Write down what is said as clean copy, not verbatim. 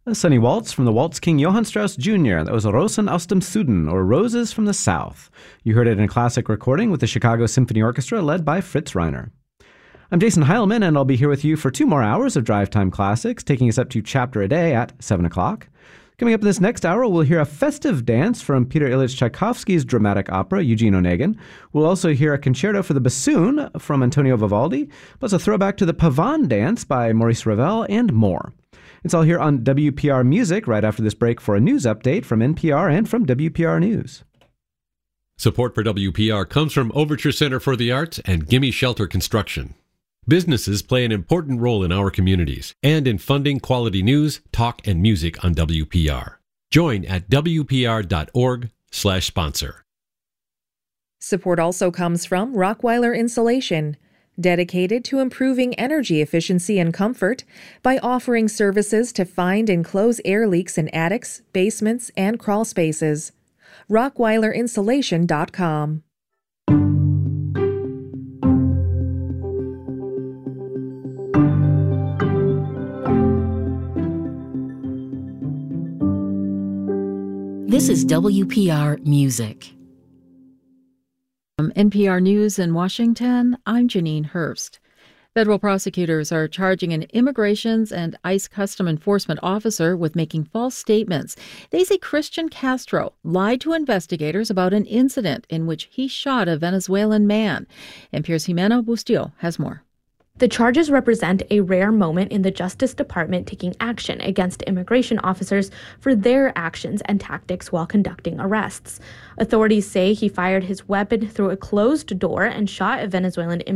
A sunny waltz from the waltz king Johann Strauss Jr. That was Rosen aus dem Süden, or Roses from the South. You heard it in a classic recording with the Chicago Symphony Orchestra led by Fritz Reiner. I'm Jason Heilman, and I'll be here with you for 2 more hours of Drive Time Classics, taking us up to Chapter a Day at 7 o'clock. Coming up in this next hour, we'll hear a festive dance from Peter Ilyich Tchaikovsky's dramatic opera, Eugene Onegin. We'll also hear a concerto for the bassoon from Antonio Vivaldi, plus a throwback to the Pavane dance by Maurice Ravel, and more. It's all here on WPR Music right after this break for a news update from NPR and from WPR News. Support for WPR comes from Overture Center for the Arts and Gimme Shelter Construction. Businesses play an important role in our communities and in funding quality news, talk, and music on WPR. Join at wpr.org/sponsor. Support also comes from Rockweiler Insulation, dedicated to improving energy efficiency and comfort by offering services to find and close air leaks in attics, basements, and crawl spaces. RockweilerInsulation.com. This is WPR Music. From NPR News in Washington, I'm Janine Hurst. Federal prosecutors are charging an Immigrations and ICE Custom Enforcement officer with making false statements. They say Christian Castro lied to investigators about an incident in which he shot a Venezuelan man. NPR's Jimena Bustillo has more. The charges represent a rare moment in the Justice Department taking action against immigration officers for their actions and tactics while conducting arrests. Authorities say he fired his weapon through a closed door and shot a Venezuelan